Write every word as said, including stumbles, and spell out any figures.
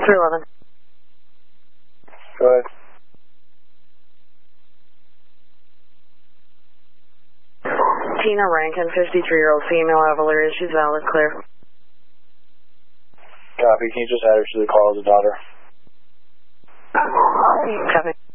three eleven. Go ahead. Tina Rankin, fifty-three-year-old female, Avalerius. She's valid, clear. Copy. Can you just add her to the call as a daughter? Copy.